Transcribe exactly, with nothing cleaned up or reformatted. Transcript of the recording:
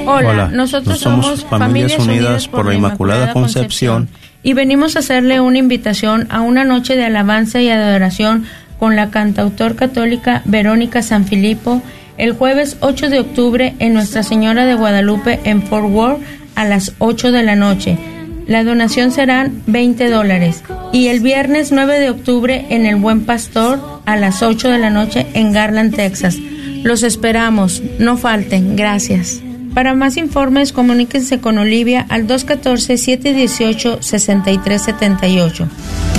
Hola, Hola. nosotros somos Familias Unidas por la Inmaculada Concepción y venimos a hacerle una invitación a una noche de alabanza y adoración con la cantautor católica Verónica Sanfilippo el jueves ocho de octubre en Nuestra Señora de Guadalupe en Fort Worth a las ocho de la noche. La donación serán veinte dólares. Y el viernes nueve de octubre en el Buen Pastor a las ocho de la noche en Garland, Texas. Los esperamos, no falten, gracias. Para más informes, comuníquense con Olivia al dos uno cuatro, siete uno ocho, seis tres siete ocho.